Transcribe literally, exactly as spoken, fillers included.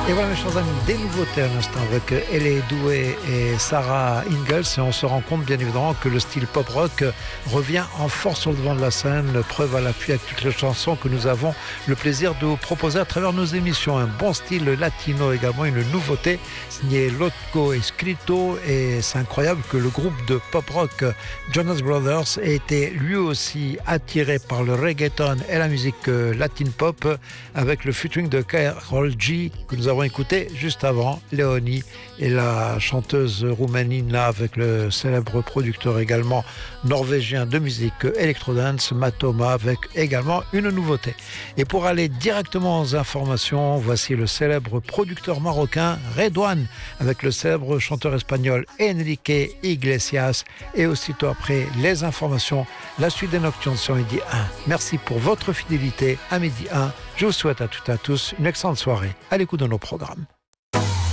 Et voilà mes chers amis, des nouveautés à l'instant avec Ellie Doué et Sarah Ingalls, et on se rend compte bien évidemment que le style pop rock revient en force sur le devant de la scène, preuve à l'appui avec toutes les chansons que nous avons le plaisir de vous proposer à travers nos émissions. Un bon style latino également, une nouveauté signée Loco Escrito, et c'est incroyable que le groupe de pop rock Jonas Brothers ait été lui aussi attiré par le reggaeton et la musique latine pop avec le featuring de Karol G que nous avons écouté juste avant, Léonie et la chanteuse roumaine avec le célèbre producteur également norvégien de musique electrodance Matoma, avec également une nouveauté. Et pour aller directement aux informations, voici le célèbre producteur marocain Redouane avec le célèbre chanteur espagnol Enrique Iglesias, et aussitôt après les informations, la suite des Nocturnes sur Midi un. Merci pour votre fidélité à Midi un. Je vous souhaite à toutes et à tous une excellente soirée à l'écoute de nos programmes.